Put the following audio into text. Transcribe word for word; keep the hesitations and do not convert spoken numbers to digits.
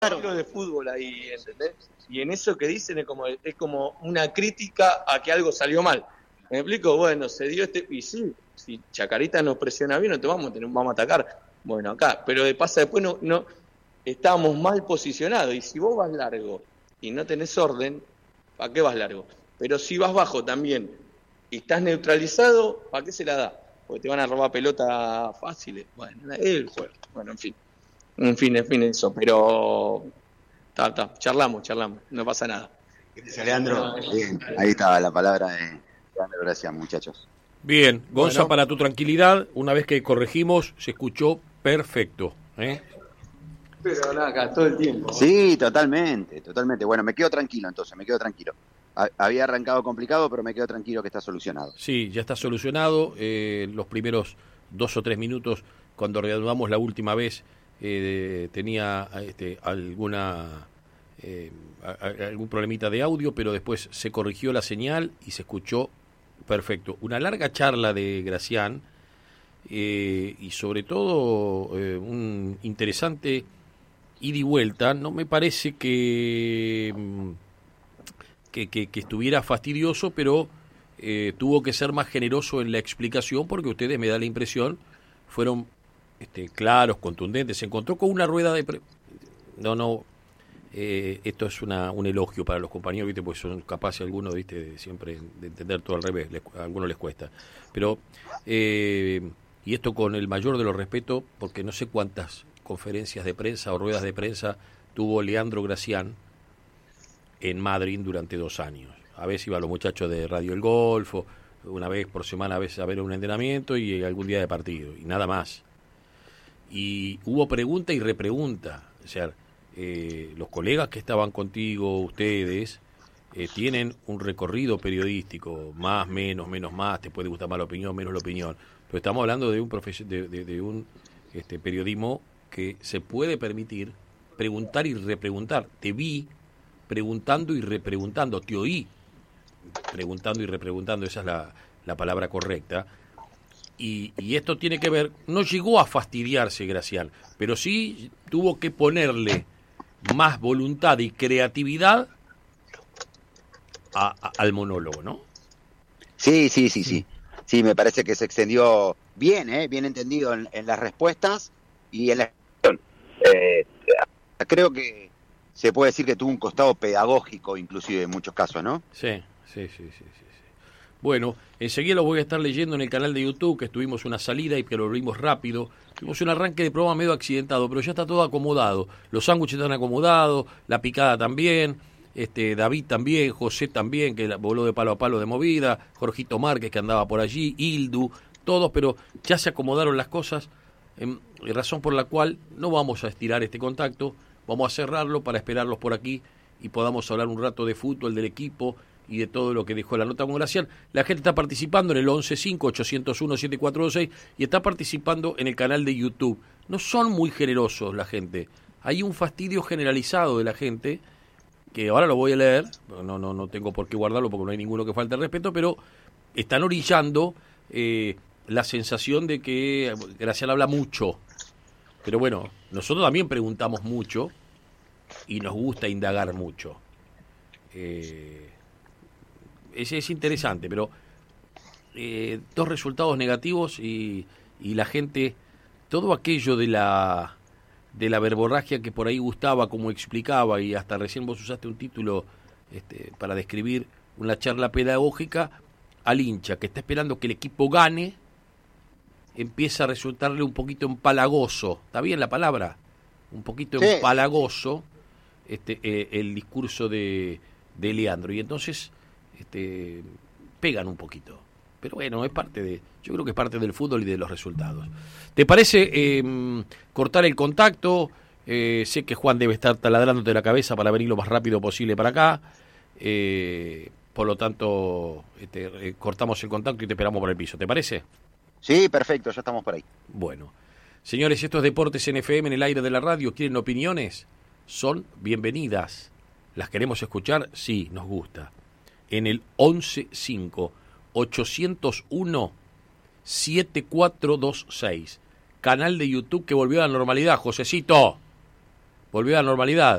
algo de fútbol ahí, ¿entendés? Y en eso que dicen es como, es como una crítica a que algo salió mal. ¿Me explico? Bueno, se dio este... Y sí, si Chacarita nos presiona bien, no te vamos a, tener, vamos a atacar. Bueno, acá. Pero de pasa después no, no estábamos mal posicionados. Y si vos vas largo y no tenés orden, ¿para qué vas largo? Pero si vas bajo también y estás neutralizado, ¿para qué se la da? Porque te van a robar pelota fáciles. Bueno, es el juego. Bueno, en fin. En fin, en fin, eso, pero ta, ta, charlamos, charlamos, no pasa nada. Gracias, Leandro. Bien, ahí estaba la palabra de Leandro, gracias, muchachos. Bien, Gonza, Bueno. para tu tranquilidad, una vez que corregimos, se escuchó perfecto, ¿eh? Pero nada, acá todo el tiempo. Sí, totalmente, totalmente. Bueno, me quedo tranquilo entonces, me quedo tranquilo. Había arrancado complicado, pero me quedo tranquilo que está solucionado. Sí, ya está solucionado. Eh, los primeros dos o tres minutos, cuando reanudamos la última vez, eh, tenía este, alguna eh, a, a, algún problemita de audio, pero después se corrigió la señal y se escuchó perfecto. Una larga charla de Gracián eh, y sobre todo eh, un interesante ida y vuelta. No me parece que, que, que, que estuviera fastidioso, pero eh, tuvo que ser más generoso en la explicación porque ustedes, me da la impresión, fueron este, claros, contundentes. Se encontró con una rueda de... Pre... No, no, eh, esto es una, un elogio para los compañeros, ¿viste? Porque son capaces algunos, ¿viste? De siempre de entender todo al revés, les, a algunos les cuesta. Pero, eh, y esto con el mayor de los respetos, porque no sé cuántas conferencias de prensa o ruedas de prensa tuvo Leandro Gracián en Madrid durante dos años. A veces iba a los muchachos de Radio El Golfo, una vez por semana a veces a ver un entrenamiento y algún día de partido, y nada más. Y hubo pregunta y repregunta. O sea, eh, los colegas que estaban contigo, ustedes, eh, tienen un recorrido periodístico, más, menos, menos, más, te puede gustar más la opinión, menos la opinión, pero estamos hablando de un profes- de, de, de un este, periodismo que se puede permitir preguntar y repreguntar. Te vi preguntando y repreguntando, te oí preguntando y repreguntando, esa es la, la palabra correcta. Y, y esto tiene que ver, no llegó a fastidiarse Gracián, pero sí tuvo que ponerle más voluntad y creatividad a, a, al monólogo, ¿no? Sí, sí, sí, sí. Sí, me parece que se extendió bien, ¿eh? Bien entendido en, en las respuestas y en la expresión. Eh, creo que se puede decir que tuvo un costado pedagógico, inclusive en muchos casos, ¿no? Sí, sí, sí, sí, sí. Bueno, enseguida lo voy a estar leyendo en el canal de YouTube, que estuvimos una salida y que lo vimos rápido. Tuvimos un arranque de programa medio accidentado, pero ya está todo acomodado. Los sándwiches están acomodados, la picada también, este David también, José también, que voló de palo a palo de movida, Jorgito Márquez, que andaba por allí, Hildu, todos, pero ya se acomodaron las cosas, eh, razón por la cual no vamos a estirar este contacto, vamos a cerrarlo para esperarlos por aquí y podamos hablar un rato de fútbol, del equipo y de todo lo que dejó la nota con Gracián. La gente está participando en el once cinco ochocientos uno siete cuatro dos seis y está participando en el canal de YouTube. No son muy generosos la gente. Hay un fastidio generalizado de la gente, que ahora lo voy a leer, no, no, no tengo por qué guardarlo porque no hay ninguno que falte el respeto, pero están orillando eh, la sensación de que Gracián habla mucho. Pero bueno, nosotros también preguntamos mucho y nos gusta indagar mucho. Eh... Es, es interesante, pero eh, dos resultados negativos y, y la gente, todo aquello de la de la verborragia que por ahí gustaba, como explicaba, y hasta recién vos usaste un título este, para describir una charla pedagógica, al hincha que está esperando que el equipo gane, empieza a resultarle un poquito empalagoso, ¿está bien la palabra? Un poquito sí. empalagoso este, eh, el discurso de, de Leandro, y entonces Este, pegan un poquito, pero bueno, es parte de, yo creo que es parte del fútbol y de los resultados. ¿Te parece eh, cortar el contacto? Eh, sé que Juan debe estar taladrándote la cabeza para venir lo más rápido posible para acá, eh, por lo tanto este, eh, cortamos el contacto y te esperamos por el piso, ¿te parece? Sí, perfecto, ya estamos por ahí. Bueno, señores, esto es Deportes en F M, en el aire de la radio. ¿Quieren opiniones? Son bienvenidas. ¿Las queremos escuchar? Sí, nos gusta. En el once cinco ochocientos uno siete cuatro dos seis, canal de YouTube que volvió a la normalidad. Josecito, volvió a la normalidad.